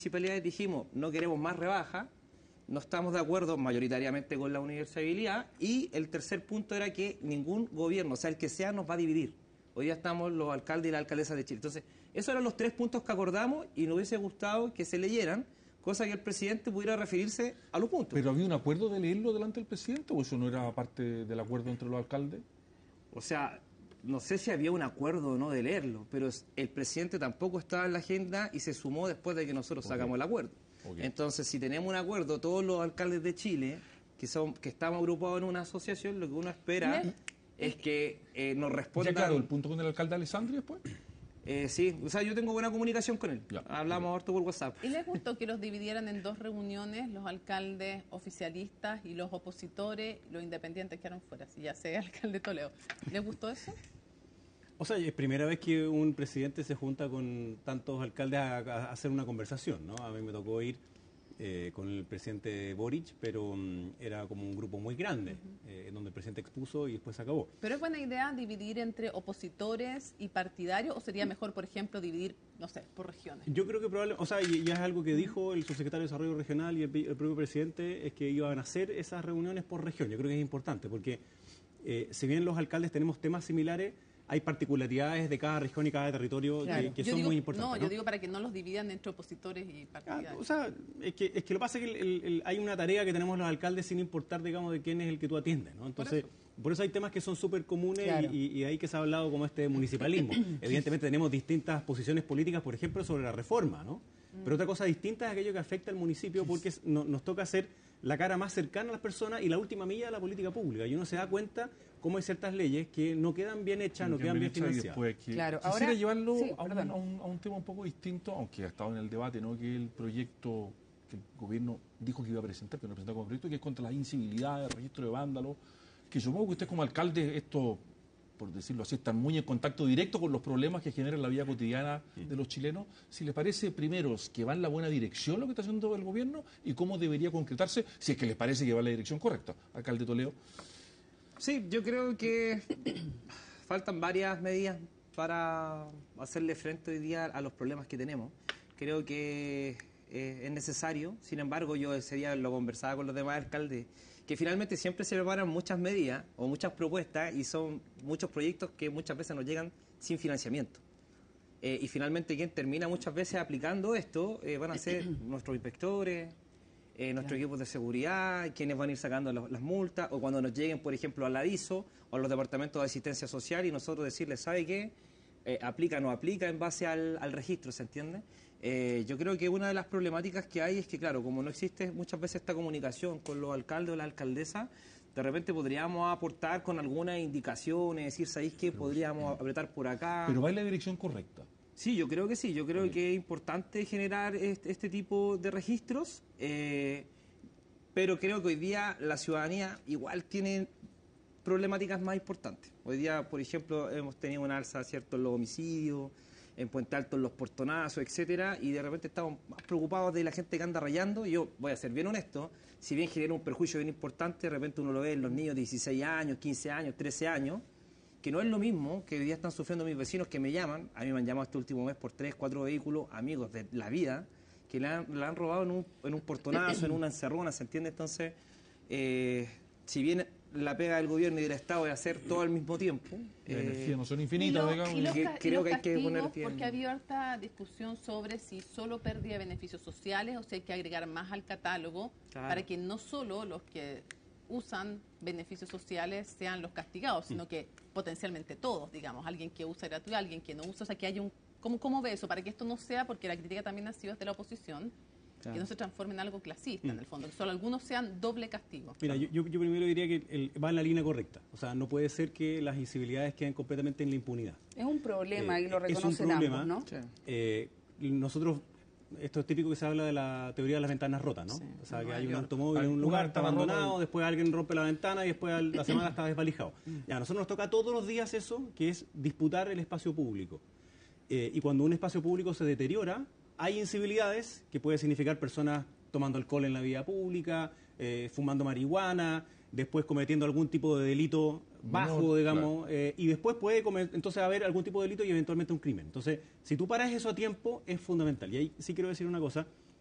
municipalidades dijimos, no queremos más rebaja, no estamos de acuerdo mayoritariamente con la universalidad, y el tercer punto era que ningún gobierno, o sea, el que sea, nos va a dividir. Hoy día estamos los alcaldes y la alcaldesa de Chile. Entonces, esos eran los 3 puntos que acordamos y nos hubiese gustado que se leyeran, cosa que el presidente pudiera referirse a los puntos. ¿Pero había un acuerdo de leerlo delante del presidente o eso no era parte del acuerdo entre los alcaldes? O sea, no sé si había un acuerdo o no de leerlo, pero el presidente tampoco estaba en la agenda y se sumó después de que nosotros sacamos el acuerdo. Entonces, si tenemos un acuerdo, todos los alcaldes de Chile, que estamos agrupados en una asociación, lo que uno espera es que nos respondan... ¿Ya claro el punto con el alcalde Alessandri después? Sí, o sea, yo tengo buena comunicación con él. Ya, hablamos harto por WhatsApp. ¿Y les gustó que los dividieran en 2 reuniones, los alcaldes oficialistas y los opositores, los independientes quedaron fuera, si ya sea alcalde Toledo? ¿Les gustó eso? O sea, es primera vez que un presidente se junta con tantos alcaldes a hacer una conversación, ¿no? A mí me tocó ir con el presidente Boric, pero era como un grupo muy grande, en donde el presidente expuso y después se acabó. ¿Pero es buena idea dividir entre opositores y partidarios o sería mejor, por ejemplo, dividir, no sé, por regiones? Yo creo que probablemente, o sea, ya es algo que dijo el subsecretario de Desarrollo Regional y el propio presidente, es que iban a hacer esas reuniones por región. Yo creo que es importante porque si bien los alcaldes tenemos temas similares, hay particularidades de cada región y cada territorio que son muy importantes. No, yo digo para que no los dividan entre opositores y partidarios. O sea, es que lo que pasa es que hay una tarea que tenemos los alcaldes sin importar, digamos, de quién es el que tú atiendes, ¿no? Entonces, por eso hay temas que son súper comunes y ahí que se ha hablado como este municipalismo. Evidentemente tenemos distintas posiciones políticas, por ejemplo, sobre la reforma, ¿no? Pero otra cosa distinta es aquello que afecta al municipio porque nos toca hacer la cara más cercana a las personas y la última milla de la política pública. Y uno se da cuenta cómo hay ciertas leyes que no quedan bien hechas, no quedan bien financiadas. Claro, quisiera llevarlo a un tema un poco distinto, aunque ha estado en el debate, ¿no? Que el proyecto que el gobierno dijo que iba a presentar, que no presentó como proyecto, que es contra la incivilidad, el registro de vándalos, que supongo que usted como alcalde, esto, por decirlo así, están muy en contacto directo con los problemas que generan la vida cotidiana de los chilenos. Si les parece, primero, que va en la buena dirección lo que está haciendo el gobierno y cómo debería concretarse, si es que les parece que va en la dirección correcta. Alcalde Toledo. Sí, yo creo que faltan varias medidas para hacerle frente hoy día a los problemas que tenemos. Creo que es necesario, sin embargo, yo ese día lo conversaba con los demás alcaldes, que finalmente siempre se preparan muchas medidas o muchas propuestas y son muchos proyectos que muchas veces nos llegan sin financiamiento. Y finalmente quien termina muchas veces aplicando esto van a ser nuestros inspectores, nuestros equipos de seguridad, quienes van a ir sacando las multas, o cuando nos lleguen, por ejemplo, al ADISO o a los departamentos de asistencia social y nosotros decirles, ¿sabe qué? Aplica o no aplica en base al registro, ¿se entiende? Yo creo que una de las problemáticas que hay es que, claro, como no existe muchas veces esta comunicación con los alcaldes o la alcaldesa, de repente podríamos aportar con algunas indicaciones, decir, ¿sabéis qué? Podríamos apretar por acá. Pero va en la dirección correcta. Sí, yo creo que sí. Yo creo que es importante generar este tipo de registros, pero creo que hoy día la ciudadanía igual tiene problemáticas más importantes. Hoy día, por ejemplo, hemos tenido una alza, ¿cierto?, en los homicidios, en Puente Alto en los portonazos, etcétera, y de repente estamos más preocupados de la gente que anda rayando. Y yo voy a ser bien honesto, si bien genera un perjuicio bien importante, de repente uno lo ve en los niños de 16 años, 15 años, 13 años, que no es lo mismo que hoy día están sufriendo mis vecinos que me llaman. A mí me han llamado este último mes por 3, 4 vehículos, amigos de la vida, que le han robado en un portonazo, en una encerrona, ¿se entiende? Entonces, si bien la pega del gobierno y del Estado es hacer todo al mismo tiempo. Las energías no son infinitas, digamos. Creo que hay que poner porque ha habido harta discusión sobre si solo pérdida de beneficios sociales o si hay que agregar más al catálogo para que no solo los que usan beneficios sociales sean los castigados, sino que potencialmente todos, digamos, alguien que usa gratuito, alguien que no usa, o sea, que haya un... ¿Cómo ve eso? Para que esto no sea, porque la crítica también ha sido desde la oposición, que no se transforme en algo clasista, en el fondo, que solo algunos sean doble castigo. Mira, yo primero diría que va en la línea correcta. O sea, no puede ser que las incivilidades queden completamente en la impunidad. Es un problema y lo reconocen ambos, ¿no? Sí. Nosotros, esto es típico que se habla de la teoría de las ventanas rotas, ¿no? Sí, o sea, que hay un automóvil en un lugar, está abandonado, después alguien rompe la ventana y después la semana está desvalijado. Ya, a nosotros nos toca todos los días eso, que es disputar el espacio público. Y cuando un espacio público se deteriora, hay incivilidades que puede significar personas tomando alcohol en la vía pública, fumando marihuana, después cometiendo algún tipo de delito bajo, digamos, y después puede entonces haber algún tipo de delito y eventualmente un crimen. Entonces, si tú paras eso a tiempo, es fundamental. Y ahí sí quiero decir una cosa,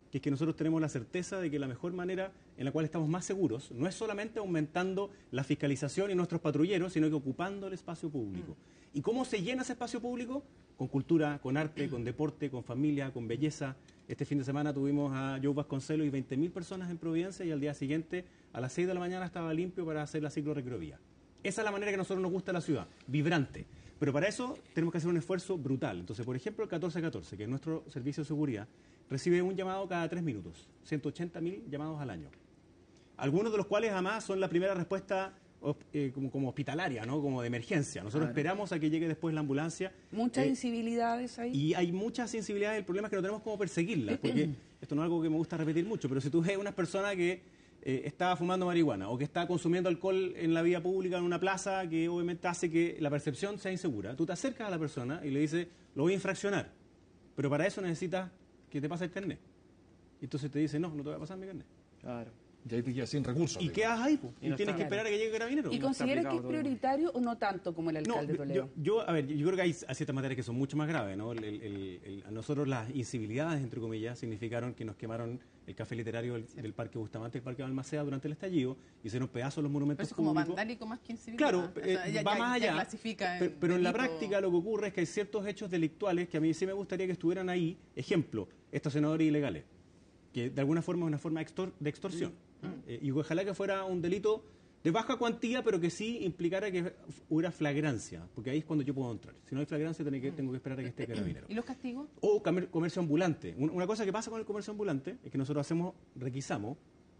que es que nosotros tenemos la certeza de que la mejor manera en la cual estamos más seguros no es solamente aumentando la fiscalización y nuestros patrulleros, sino que ocupando el espacio público. ¿Y cómo se llena ese espacio público? Con cultura, con arte, con deporte, con familia, con belleza. Este fin de semana tuvimos a Joe Vasconcelos y 20.000 personas en Providencia y al día siguiente a las 6 de la mañana estaba limpio para hacer la ciclorrecreovía. Esa es la manera que a nosotros nos gusta la ciudad, vibrante. Pero para eso tenemos que hacer un esfuerzo brutal. Entonces, por ejemplo, el 1414, que es nuestro servicio de seguridad, recibe un llamado cada 3 minutos, 180.000 llamados al año. Algunos de los cuales además son la primera respuesta como hospitalaria, ¿no? Como de emergencia. Nosotros esperamos a que llegue después la ambulancia. Muchas incivilidades ahí. Y hay muchas incivilidades. El problema es que no tenemos cómo perseguirlas, porque esto no es algo que me gusta repetir mucho, pero si tú ves una persona que está fumando marihuana o que está consumiendo alcohol en la vía pública en una plaza, que obviamente hace que la percepción sea insegura, tú te acercas a la persona y le dices, lo voy a infraccionar, pero para eso necesitas que te pase el carnet. Y entonces te dice, no te voy a pasar mi carnet. Claro. Y ahí te quedas sin recursos. ¿Y quedas ahí? Y tienes que esperar a que llegue Carabinero. ¿Y considera que es prioritario o no tanto como el alcalde Toledo? Yo creo que hay ciertas materias que son mucho más graves, ¿no? A nosotros las incivilidades, entre comillas, significaron que nos quemaron el café literario del Parque Bustamante, el Parque Balmaceda durante el estallido, hicieron pedazos los monumentos pero es como públicos. vandálico más que incivilidad. Claro, va más allá. Pero en la práctica lo que ocurre es que hay ciertos hechos delictuales que a mí sí me gustaría que estuvieran ahí. Ejemplo, estacionadores ilegales, que de alguna forma es una forma de extorsión. Y ojalá que fuera un delito de baja cuantía, pero que sí implicara que hubiera flagrancia, porque ahí es cuando yo puedo entrar. Si no hay flagrancia, tengo que esperar a que esté Carabinero. ¿Y los castigos? O comercio ambulante. Una cosa que pasa con el comercio ambulante es que nosotros requisamos,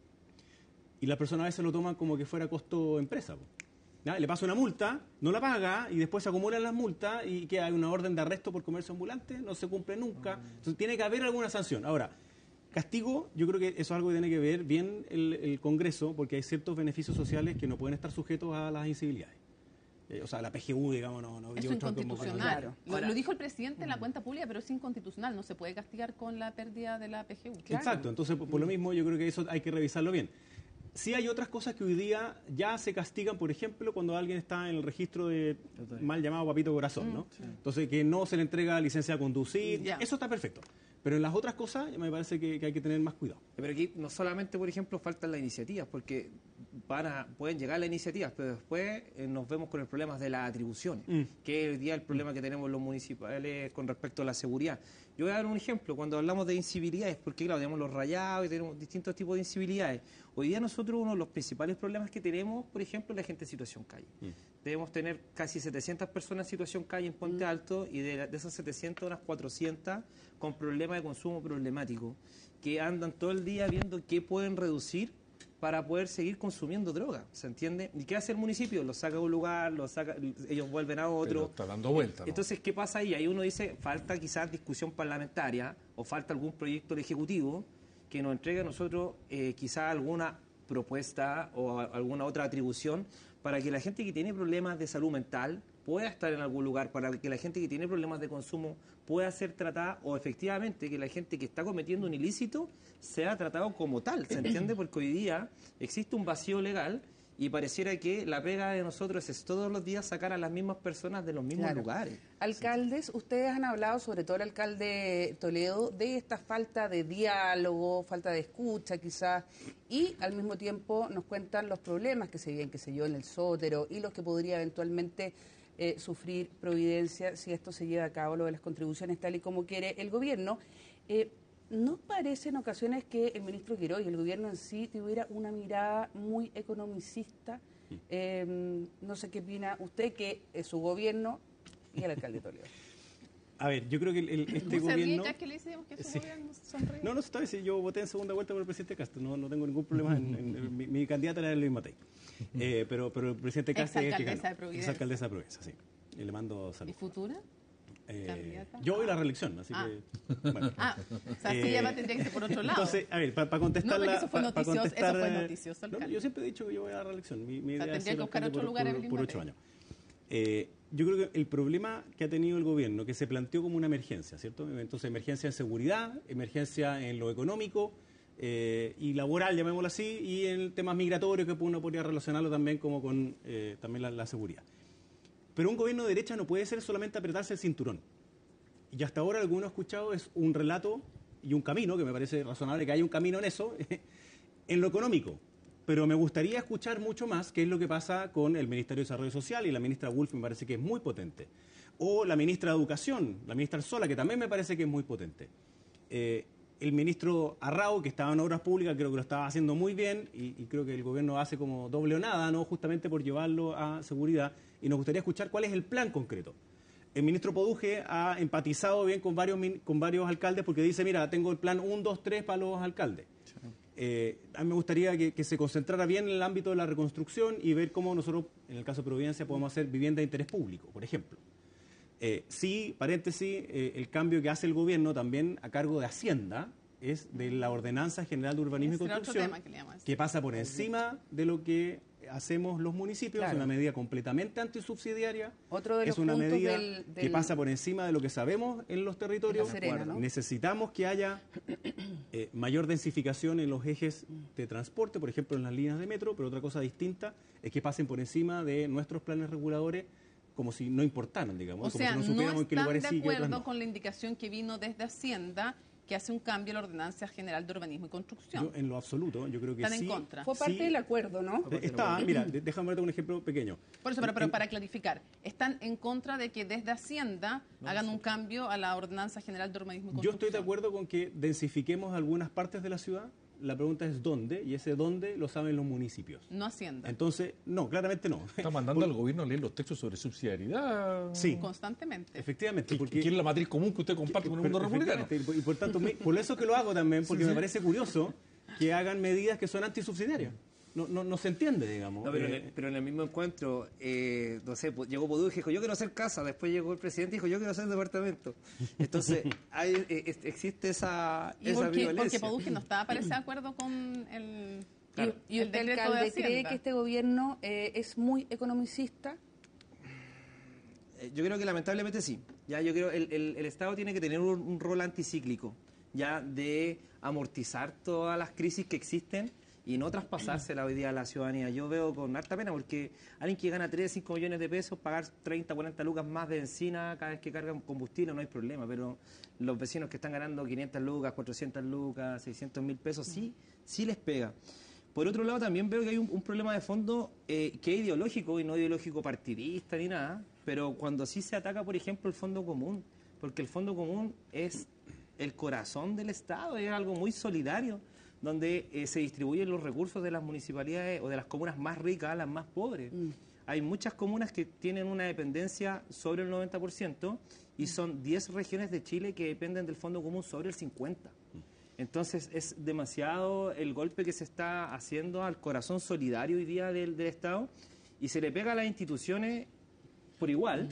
y la persona a veces lo toma como que fuera costo empresa. Le pasa una multa, no la paga, y después se acumulan las multas, y que hay una orden de arresto por comercio ambulante, no se cumple nunca. Entonces tiene que haber alguna sanción. Ahora, castigo, yo creo que eso es algo que tiene que ver bien el Congreso, porque hay ciertos beneficios sociales que no pueden estar sujetos a las incivilidades. O sea, la PGU, digamos, no. Es inconstitucional. Lo dijo el presidente en la cuenta pública, pero es inconstitucional. No se puede castigar con la pérdida de la PGU. Claro. Exacto. Entonces, por lo mismo, yo creo que eso hay que revisarlo bien. Sí hay otras cosas que hoy día ya se castigan, por ejemplo, cuando alguien está en el registro de mal llamado papito corazón, ¿no? Sí. Entonces, que no se le entrega licencia a conducir, eso está perfecto. Pero en las otras cosas me parece que hay que tener más cuidado. Pero aquí no solamente, por ejemplo, faltan las iniciativas, porque pueden llegar las iniciativas, pero después nos vemos con el problema de las atribuciones, que es hoy día el problema que tenemos los municipales con respecto a la seguridad. Yo voy a dar un ejemplo, cuando hablamos de incivilidades, porque claro, tenemos los rayados y tenemos distintos tipos de incivilidades. Hoy día nosotros uno de los principales problemas que tenemos, por ejemplo, es la gente en situación calle. Debemos tener casi 700 personas en situación calle en Puente Alto y de esas 700, unas 400 con problemas de consumo problemático, que andan todo el día viendo qué pueden reducir para poder seguir consumiendo droga, ¿se entiende? ¿Y qué hace el municipio? Los saca de un lugar, ellos vuelven a otro. Pero está dando vuelta, ¿no? Entonces, ¿qué pasa ahí? Ahí uno dice, falta quizás discusión parlamentaria o falta algún proyecto del Ejecutivo que nos entregue a nosotros quizás alguna propuesta o alguna otra atribución para que la gente que tiene problemas de salud mental pueda estar en algún lugar, para que la gente que tiene problemas de consumo pueda ser tratada, o efectivamente que la gente que está cometiendo un ilícito sea tratado como tal, ¿se entiende? Porque hoy día existe un vacío legal y pareciera que la pega de nosotros es todos los días sacar a las mismas personas de los mismos lugares. Alcaldes, ustedes han hablado, sobre todo el alcalde Toledo, de esta falta de diálogo, falta de escucha quizás, y al mismo tiempo nos cuentan los problemas que se viven, qué sé yo, en el Sótero, y los que podría eventualmente sufrir Providencia si esto se lleva a cabo, lo de las contribuciones tal y como quiere el gobierno. ¿No parece en ocasiones que el ministro Quirós y el gobierno en sí tuviera una mirada muy economicista? No sé qué opina usted, que es su gobierno y el alcalde Toledo. A ver, yo creo que este gobierno... que le decimos que su gobierno sonríe. No, esta vez yo voté en segunda vuelta por el presidente Castro, no tengo ningún problema. Mi candidata era Luis Matei. Pero el presidente Castro es el que ganó. Es alcaldesa de Providencia, sí. Y le mando saludos. ¿Y futura? Yo voy a la reelección, así que... Bueno. O sea, sí, ya tendría que ser por otro lado. Entonces, a ver, para contestar... No, eso fue noticioso, no, yo siempre he dicho que yo voy a la reelección. Mi idea es tendría que buscar otro lugar por 8 años. Yo creo que el problema que ha tenido el gobierno, que se planteó como una emergencia, ¿cierto? Entonces, emergencia en seguridad, emergencia en lo económico y laboral, llamémoslo así, y en temas migratorios, que uno podría relacionarlo también como con también la seguridad. Pero un gobierno de derecha no puede ser solamente apretarse el cinturón. Y hasta ahora lo que uno ha escuchado es un relato y un camino, que me parece razonable que haya un camino en eso, en lo económico. Pero me gustaría escuchar mucho más qué es lo que pasa con el Ministerio de Desarrollo Social, y la ministra Wolf me parece que es muy potente. O la ministra de Educación, la ministra Arzola, que también me parece que es muy potente. El ministro Arrau, que estaba en Obras Públicas, creo que lo estaba haciendo muy bien, y creo que el gobierno hace como doble o nada, ¿no? Justamente por llevarlo a seguridad, y nos gustaría escuchar cuál es el plan concreto. El ministro Poduje ha empatizado bien con varios alcaldes porque dice, mira, tengo el plan 1, 2, 3 para los alcaldes. A mí me gustaría que se concentrara bien en el ámbito de la reconstrucción y ver cómo nosotros, en el caso de Providencia, podemos hacer vivienda de interés público, por ejemplo. Sí, paréntesis, el cambio que hace el gobierno también a cargo de Hacienda es de la Ordenanza General de Urbanismo y Construcción, que pasa por encima de lo que hacemos los municipios. Claro. Es una medida completamente antisubsidiaria. Es una medida que pasa por encima de lo que sabemos en los territorios. Serena, ¿no? Necesitamos que haya mayor densificación en los ejes de transporte, por ejemplo en las líneas de metro, pero otra cosa distinta es que pasen por encima de nuestros planes reguladores como si no importaran, digamos. O sea, como si no supiéramos en qué lugares sí y qué otros no. de acuerdo con la indicación que vino desde Hacienda, que hace un cambio a la Ordenanza General de Urbanismo y Construcción. Yo, en lo absoluto, yo creo que Están sí. en contra. Fue parte del acuerdo, ¿no? Está, mira, déjame darte un ejemplo pequeño. Por eso, pero para clarificar, ¿están en contra de que desde Hacienda hagan un cambio a la Ordenanza General de Urbanismo y Construcción? Yo estoy de acuerdo con que densifiquemos algunas partes de la ciudad. La pregunta es dónde, y ese dónde lo saben los municipios. No Hacienda. Entonces, no, claramente no. Está mandando al gobierno a leer los textos sobre subsidiariedad. Sí. Constantemente. Efectivamente. Porque es la matriz común que usted comparte con el mundo republicano. Y por tanto, por eso que lo hago también, porque me parece curioso que hagan medidas que son antisubsidiarias. No se entiende, digamos. No, pero en el mismo encuentro, no sé, llegó Poduje y dijo, yo quiero hacer casa. Después llegó el presidente y dijo, yo quiero hacer departamento. Entonces, existe esa violencia. Porque Poduje no estaba, parece, de acuerdo con el... Claro. Y el decreto de Hacienda. ¿Cree que este gobierno es muy economicista? Yo creo que lamentablemente sí. Ya, yo creo el Estado tiene que tener un rol anticíclico, ya de amortizar todas las crisis que existen y no traspasársela hoy día a la ciudadanía. Yo veo con harta pena porque alguien que gana 3, 5 millones de pesos, pagar 30, 40 lucas más de benzina cada vez que cargan combustible no hay problema, pero los vecinos que están ganando 500 lucas, 400 lucas, 600 mil pesos, sí les pega. Por otro lado, también veo que hay un problema de fondo que es ideológico y no ideológico partidista ni nada, pero cuando sí se ataca, por ejemplo, el fondo común, porque el fondo común es el corazón del Estado, es algo muy solidario, donde se distribuyen los recursos de las municipalidades o de las comunas más ricas a las más pobres. Hay muchas comunas que tienen una dependencia sobre el 90% y son 10 regiones de Chile que dependen del fondo común sobre el 50%. Entonces es demasiado el golpe que se está haciendo al corazón solidario hoy día del Estado y se le pega a las instituciones por igual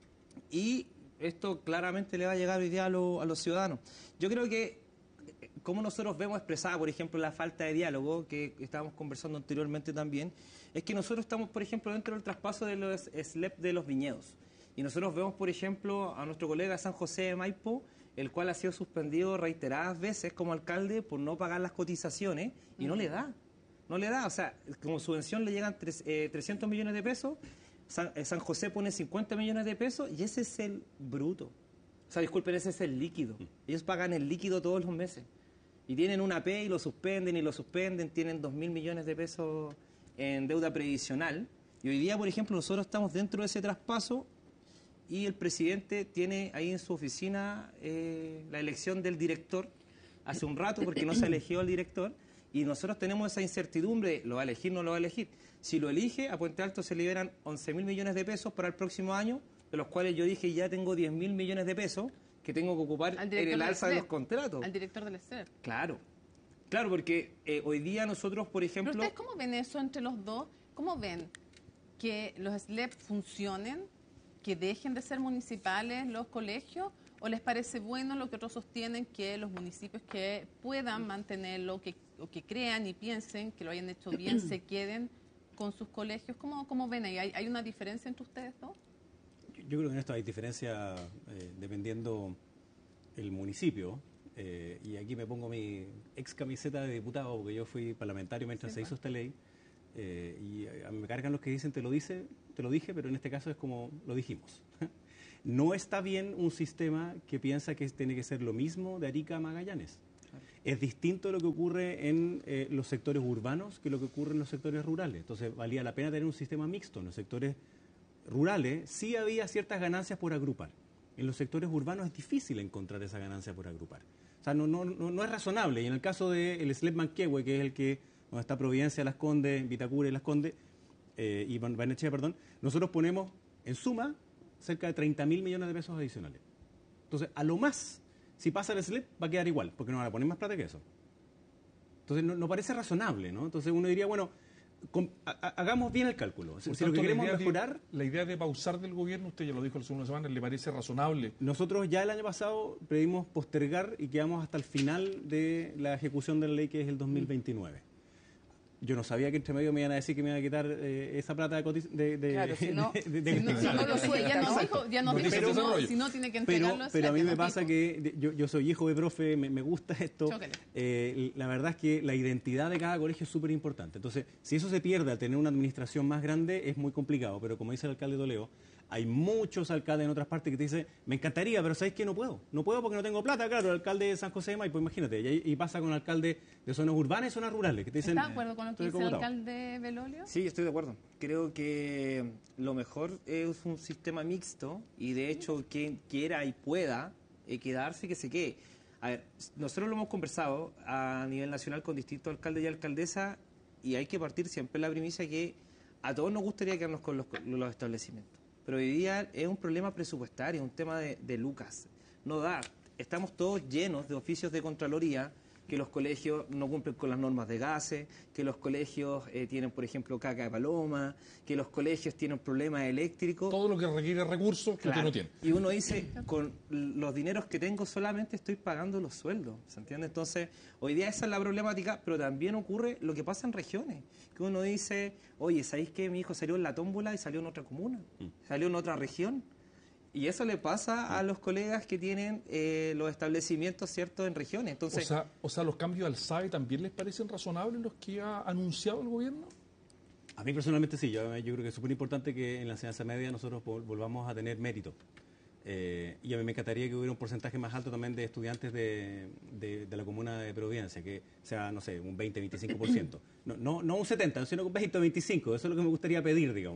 y esto claramente le va a llegar hoy día a los ciudadanos. Yo creo que como nosotros vemos expresada, por ejemplo, la falta de diálogo que estábamos conversando anteriormente también, es que nosotros estamos, por ejemplo, dentro del traspaso de los SLEP de los viñedos. Y nosotros vemos, por ejemplo, a nuestro colega San José de Maipo, el cual ha sido suspendido reiteradas veces como alcalde por no pagar las cotizaciones y no le da. No le da, o sea, como subvención le llegan 300 millones de pesos, San José pone 50 millones de pesos y ese es el bruto. O sea, disculpen, ese es el líquido. Ellos pagan el líquido todos los meses. Y tienen una AP y lo suspenden, tienen 2.000 millones de pesos en deuda previsional. Y hoy día, por ejemplo, nosotros estamos dentro de ese traspaso y el presidente tiene ahí en su oficina la elección del director hace un rato porque no se eligió al director y nosotros tenemos esa incertidumbre, ¿lo va a elegir o no lo va a elegir? Si lo elige, a Puente Alto se liberan 11.000 millones de pesos para el próximo año, de los cuales yo dije ya tengo 10.000 millones de pesos que tengo que ocupar en el alza de los contratos. Al director del SER. Claro, porque hoy día nosotros, por ejemplo... ¿Pero ustedes cómo ven eso entre los dos? ¿Cómo ven que los SLEP funcionen, que dejen de ser municipales los colegios? ¿O les parece bueno lo que otros sostienen, que los municipios que puedan mantenerlo, o que crean y piensen que lo hayan hecho bien, se queden con sus colegios? ¿Cómo ven ahí? ¿Hay una diferencia entre ustedes dos? Yo creo que en esto hay diferencia dependiendo el municipio. Y aquí me pongo mi ex camiseta de diputado, porque yo fui parlamentario mientras se hizo esta ley. Y me cargan los que dicen te lo dije, pero en este caso es como lo dijimos. No está bien un sistema que piensa que tiene que ser lo mismo de Arica a Magallanes. Es distinto lo que ocurre en los sectores urbanos que lo que ocurre en los sectores rurales. Entonces, valía la pena tener un sistema mixto. En los sectores rurales sí había ciertas ganancias por agrupar. En los sectores urbanos es difícil encontrar esa ganancia por agrupar. O sea, no es razonable. Y en el caso del SLEP Manquehue, que es el que donde está Providencia, Las Condes, Vitacura y Las Condes, y Barnechea, perdón, nosotros ponemos en suma cerca de 30.000 millones de pesos adicionales. Entonces, a lo más, si pasa el SLEP, va a quedar igual, porque no van a poner más plata que eso. Entonces, no parece razonable, ¿no? Entonces, uno diría, bueno, hagamos bien el cálculo. Si lo que queremos mejorar... La idea de pausar del gobierno, usted ya lo dijo hace unas semanas, ¿le parece razonable? Nosotros ya el año pasado pedimos postergar y quedamos hasta el final de la ejecución de la ley, que es el 2029. Yo no sabía que entre medio me iban a decir que me iban a quitar esa plata de cotización. Claro, si no lo suelta, ya no dijo, si no tiene que entregarlo. Pero a mí me pasa que yo soy hijo de profe, me gusta esto. La verdad es que la identidad de cada colegio es súper importante. Entonces, si eso se pierde al tener una administración más grande, es muy complicado. Pero como dice el alcalde Toledo, hay muchos alcaldes en otras partes que te dicen, me encantaría, pero ¿sabes qué? No puedo. No puedo porque no tengo plata. Claro, el alcalde de San José de Maipo, imagínate. Y pasa con alcaldes de zonas urbanas y zonas rurales que te dicen... ¿Está de acuerdo con lo que dice el alcalde Belolio? Sí, estoy de acuerdo. Creo que lo mejor es un sistema mixto y de hecho quien quiera y pueda quedarse, que se quede. A ver, nosotros lo hemos conversado a nivel nacional con distintos alcaldes y alcaldesas y hay que partir siempre la primicia que a todos nos gustaría quedarnos con los establecimientos. Pero hoy día es un problema presupuestario, un tema de lucas. No da. Estamos todos llenos de oficios de Contraloría, que los colegios no cumplen con las normas de gases, que los colegios tienen, por ejemplo, caca de paloma, que los colegios tienen problemas eléctricos. Todo lo que requiere recursos que usted no tiene. Y uno dice, con los dineros que tengo solamente estoy pagando los sueldos, ¿se entiende? Entonces, hoy día esa es la problemática, pero también ocurre lo que pasa en regiones, que uno dice, oye, ¿sabéis que mi hijo salió en la tómbola y salió en otra comuna? Salió en otra región. Y eso le pasa a los colegas que tienen los establecimientos, ¿cierto?, en regiones. Entonces, o sea, ¿los cambios al SAE también les parecen razonables los que ha anunciado el gobierno? A mí personalmente sí. Yo creo que es súper importante que en la enseñanza media nosotros volvamos a tener mérito. Y a mí me encantaría que hubiera un porcentaje más alto también de estudiantes de la comuna de Providencia, que sea, no sé, un 20-25%. No un 70%, sino un 20-25%. Eso es lo que me gustaría pedir, digamos.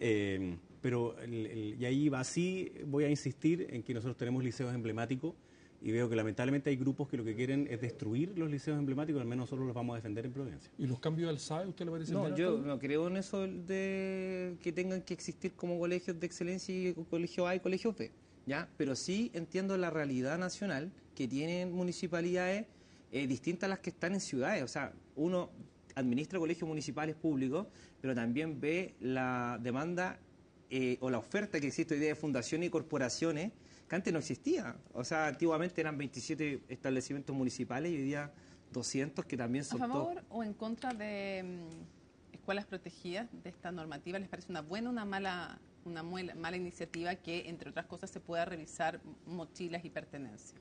Pero y ahí va, sí voy a insistir en que nosotros tenemos liceos emblemáticos y veo que lamentablemente hay grupos que lo que quieren es destruir los liceos emblemáticos, al menos nosotros los vamos a defender en Providencia. ¿Y los cambios al SAE, usted le parece? No, yo no creo en eso de que tengan que existir como colegios de excelencia y colegio A y colegio B, ¿ya? Pero sí entiendo la realidad nacional que tienen municipalidades distintas a las que están en ciudades. O sea, uno administra colegios municipales públicos, pero también ve la demanda o la oferta que existe hoy día de fundaciones y corporaciones que antes no existía. O sea, antiguamente eran 27 establecimientos municipales y hoy día 200 que también son... ¿A favor o en contra de escuelas protegidas de esta normativa? ¿Les parece una buena o una mala iniciativa que, entre otras cosas, se pueda revisar mochilas y pertenencias?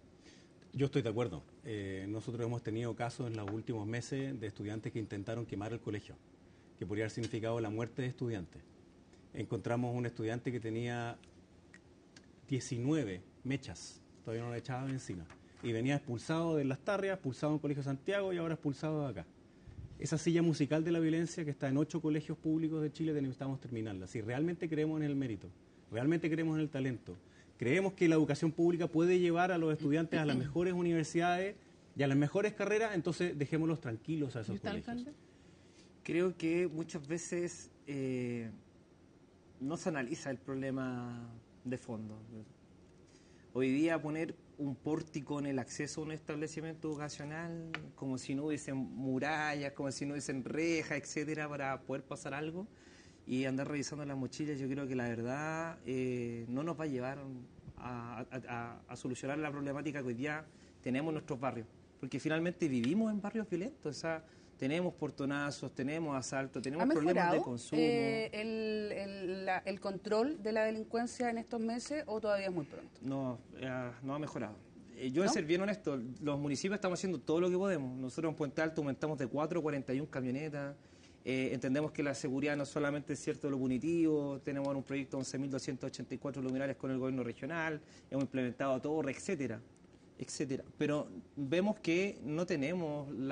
Yo estoy de acuerdo. Nosotros hemos tenido casos en los últimos meses de estudiantes que intentaron quemar el colegio, que podría haber significado la muerte de estudiantes. Encontramos un estudiante que tenía 19 mechas, todavía no le echaba benzina, y venía expulsado de Las Tarrias, expulsado en el Colegio Santiago y ahora expulsado de acá. Esa silla musical de la violencia que está en 8 colegios públicos de Chile necesitamos terminarla. Si realmente creemos en el mérito, realmente creemos en el talento, creemos que la educación pública puede llevar a los estudiantes a las mejores universidades y a las mejores carreras, entonces dejémoslos tranquilos a esos colegios. ¿Alcalde? Creo que muchas veces no se analiza el problema de fondo. Hoy día poner un pórtico en el acceso a un establecimiento educacional, como si no hubiesen murallas, como si no hubiesen rejas, etcétera, para poder pasar algo y andar revisando las mochilas, yo creo que la verdad no nos va a llevar a solucionar la problemática que hoy día tenemos en nuestros barrios, porque finalmente vivimos en barrios violentos. O sea, tenemos portonazos, tenemos asaltos, tenemos problemas de consumo. ¿El control de la delincuencia en estos meses o todavía es muy pronto? No ha mejorado. Yo voy a ser bien honesto, los municipios estamos haciendo todo lo que podemos. Nosotros en Puente Alto aumentamos de 4 a 41 camionetas. Entendemos que la seguridad no solamente es cierto lo punitivo, tenemos un proyecto de 11.284 luminarias con el gobierno regional, hemos implementado torres, etcétera. Pero vemos que no tenemos